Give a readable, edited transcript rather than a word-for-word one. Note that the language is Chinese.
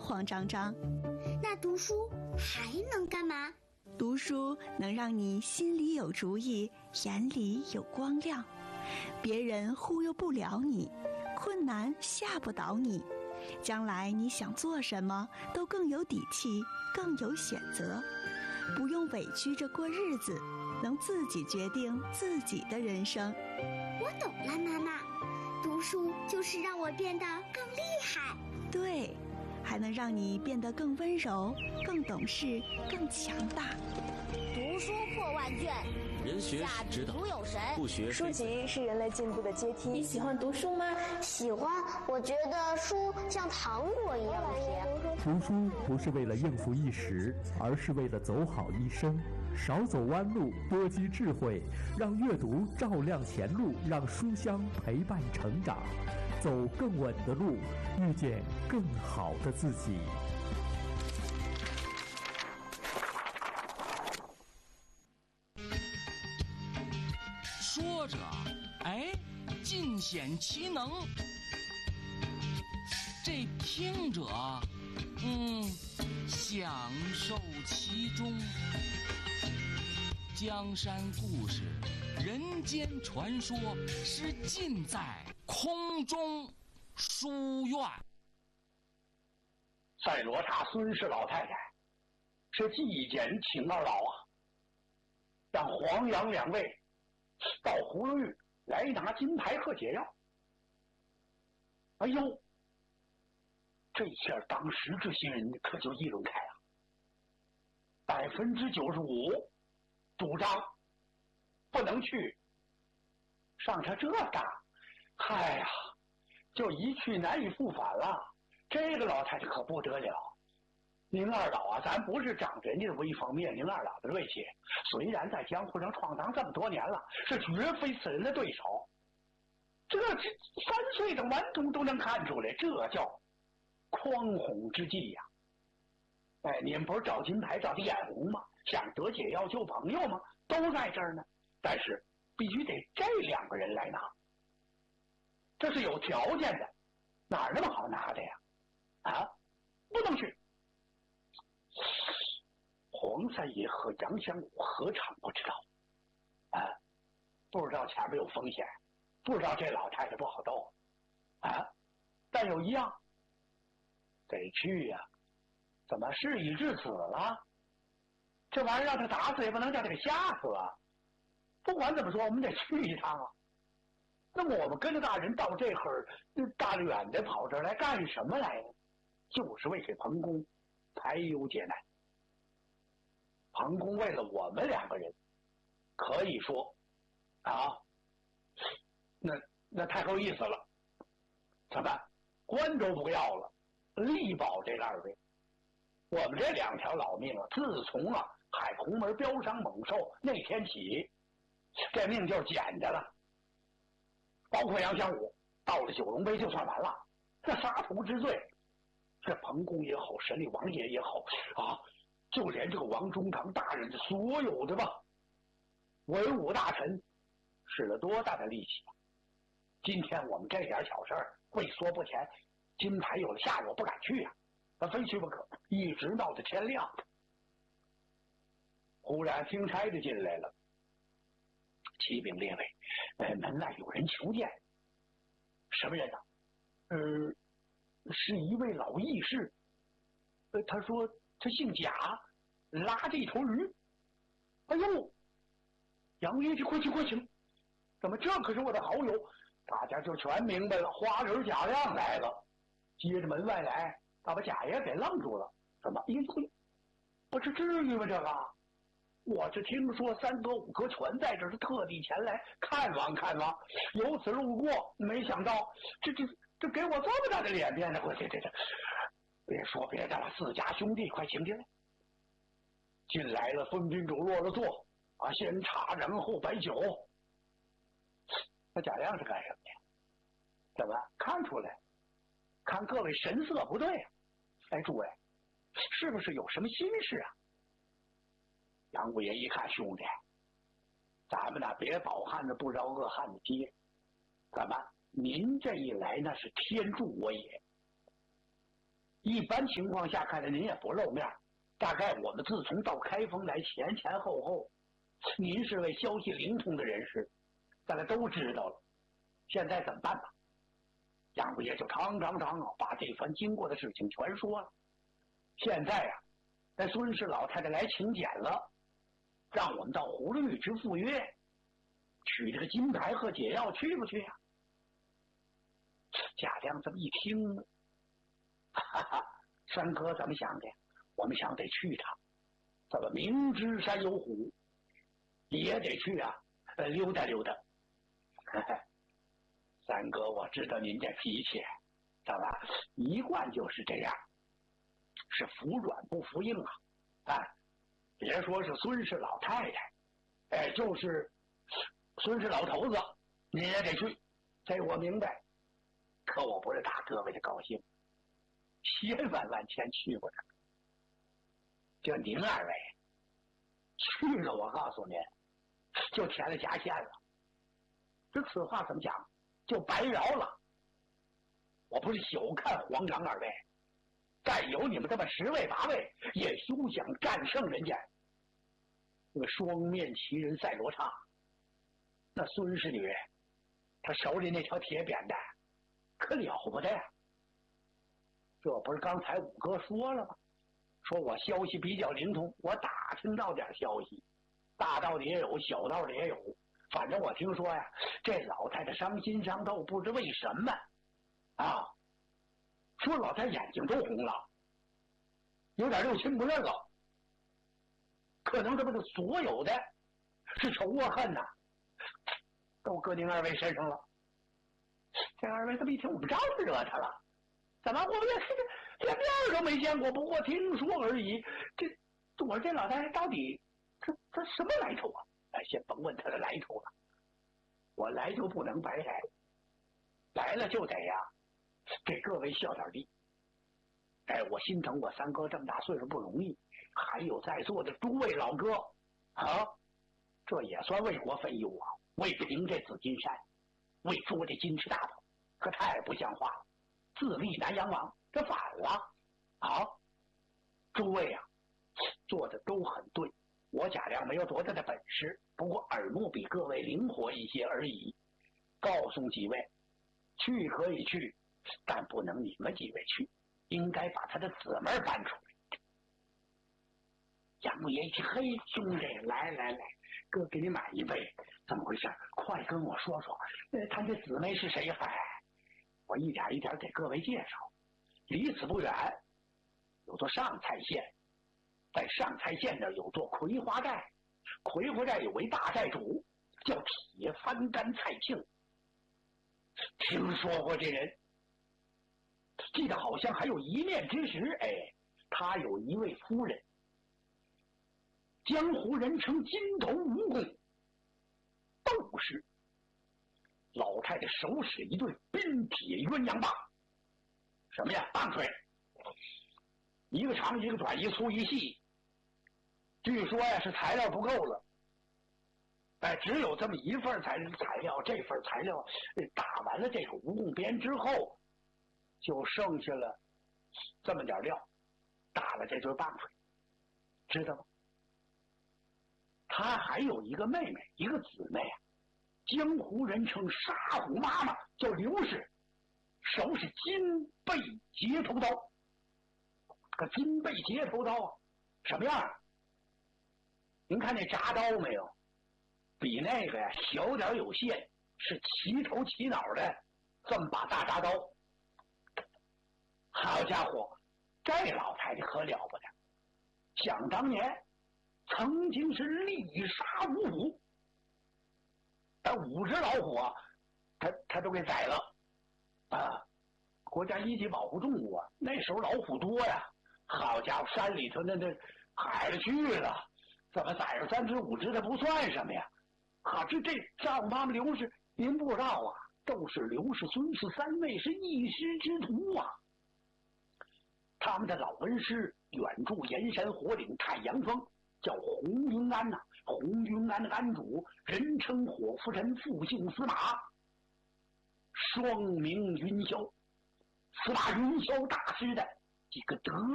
慌张张。 那读书还能干嘛？ 读书能让你心里有主意，眼里有光亮，别人忽悠不了你，困难吓不倒你，将来你想做什么都更有底气，更有选择，不用委屈着过日子，能自己决定自己的人生。 我懂了，妈妈，读书就是让我变得更厉害。 对，还能让你变得更温柔，更懂事，更强大。 读书破万卷， 人学是指导，不学书籍是人类进步的阶梯。 你喜欢读书吗？ 喜欢，我觉得书像糖果一样甜。 读书不是为了应付一时，而是为了走好一生。少走弯路，多积智慧，让阅读照亮前路，让书香陪伴成长，走更稳的路，遇见更好的自己。 说着，哎，尽显其能；这听者，享受其中。江山故事，人间传说，是尽在空中书院。 赛罗刹孙氏老太太是祭检请二老啊，让黄杨两位到葫芦峪来拿金牌和解药。哎呦，这下当时这些人可就议论开了，95%主张不能去。上他这当，嗨呀，就一去难以复返了。这个老太太可不得了。您二老啊，咱不是长着人家的威风灭您二老的锐气，虽然在江湖上闯荡这么多年了，是绝非此人的对手。这3岁的顽童都能看出来，这叫匡宏之计呀。哎，你们不是找金牌找的眼红吗？想得解药救朋友吗？都在这儿呢。但是必须得这2个人来拿，这是有条件的，哪儿那么好拿的呀？啊，不能去。黄三爷和杨香武何尝不知道？啊，不知道前面有风险，不知道这老太太不好斗，啊，但有一样，得去呀。怎么事已至此了？这玩意儿让他打死也不能让他给吓死啊！不管怎么说，我们得去一趟啊。那么我们跟着大人到这会儿大远的跑这儿来干什么来呢？就是为给彭公排忧解难。彭公为了我们2个人，可以说啊，那太够意思了。怎么官都不要了，力保这2位。我们这2条老命啊，自从海红门标伤猛兽那天起，这命就是捡的了。包括杨香武到了九龙杯就算完了，这杀徒之罪，这彭公也好，神力王爷也好啊，就连这个王中堂大人的所有的吧文武大臣，使了多大的力气啊！今天我们这点小事儿畏缩不前，金牌有了下落不敢去啊，非去不可，一直闹到天亮。忽然听差的进来了，启禀列位，门外有人求见。什么人呢？是一位老义士。他说他姓贾，拉着一头驴。哎呦，杨爷就快请，怎么这可是我的好友？大家就全明白了，花人贾亮来了。接着门外来，他把贾爷给愣住了。怎么？不是至于吗？这个，我是听说3哥5哥全在这儿，是特地前来看望，由此路过，没想到这给我这么大的脸面呢！这，别说别的了，4家兄弟，快请进来。进来了，封君主落了座啊，先茶然后摆酒。那贾亮是干什么的？怎么看出来？看各位神色不对啊！哎，诸位，是不是有什么心事啊？杨五爷一看，兄弟，咱们别饱汉子不饶饿汉子饥。怎么您这一来，那是天助我也。 一般情况下看来您也不露面，大概我们自从到开封来前前后后，您是位消息灵通的人士，大家都知道了。现在怎么办吧？杨五爷就长把这番经过的事情全说了。现在呀，那孙氏老太太来请柬了，让我们到葫芦玉之赴约取这个金牌和解药，去不去呀？贾亮这么一听呢，哈哈，三哥怎么想的？我们想得去他，怎么明知山有虎，也得去啊，溜达溜达。三哥，我知道您这脾气，怎么一贯就是这样，是服软不服硬啊！哎，别说是孙氏老太太，哎，就是孙氏老头子，您也得去，这我明白。可我不是打各位的高兴，千万万千去不得。就您二位去了，我告诉您，就填了夹线了。这此话怎么讲？就白饶了。我不是小看皇长二位，但有你们这么10位8位，也休想战胜人家。那个双面旗人赛罗刹，那孙氏女，她手里那条铁扁担，可了不得呀！这不是刚才五哥说了吗？说我消息比较灵通，我打听到点消息，大道的也有，小道的也有。反正我听说呀，这老太太伤心伤透，不知为什么啊，说老太太眼睛都红了，有点六亲不认了。可能这不是所有的是仇啊恨呐，都搁您二位身上了。这二位这么一听，我们招惹他了，怎么我们连面都没见过，不过听说而已。我这老太太到底这什么来头啊？哎，先甭问他的来头了，我来就不能白来，来了就得呀，给各位效点力。哎，我心疼我三哥这么大岁数不容易，还有在座的诸位老哥啊，这也算为国分忧啊，为平这紫金山，为捉这金翅大宝，可太不像话了，自立南阳王，这反了啊！诸位啊，做的都很对，我贾亮没有多大的本事，不过耳目比各位灵活一些而已。告诉几位，去可以去，但不能你们几位去，应该把他的姊妹搬出来。杨五爷一听，嘿，兄弟，来，哥给你买一杯，怎么回事？快跟我说说，他的姊妹是谁？嗨，我一点一点给各位介绍。离此不远，有座上蔡县，在上蔡县那有座葵花寨，葵花寨有位大寨主叫铁翻干蔡庆，听说过这人，记得好像还有一面之时，哎，他有一位夫人，江湖人称金头蜈蚣斗士，老太太手使一对冰铁鸳鸯棒，什么呀？棒槌，一个长一个短，一粗一细。据说呀是材料不够了，哎，只有这么一份材料，这份材料打完了这个蜈蚣鞭之后，就剩下了这么点料，打了这对棒槌，知道吗？他还有一个妹妹，一个姊妹啊，江湖人称沙虎妈妈，叫刘氏，手使金背截头刀。可金背截头刀啊，什么样？您看那铡刀没有？比那个呀小点有限，是齐头齐脑的这么把大铡刀。好家伙，这老太太可了不得！想当年曾经是力杀五虎，但5只老虎啊，他都给宰了啊！国家一级保护动物啊，那时候老虎多呀，好家伙，山里头那海了去了，怎么宰了3只5只，它不算什么呀？好，这丈夫妈妈刘氏，您不知道啊，都是刘氏、孙氏3位是一师之徒啊。他们的老恩师远驻盐山火岭太阳峰，叫洪云安呐。洪云安的安主人称火夫神，复姓司马，双名云霄。司马云霄大师的几个得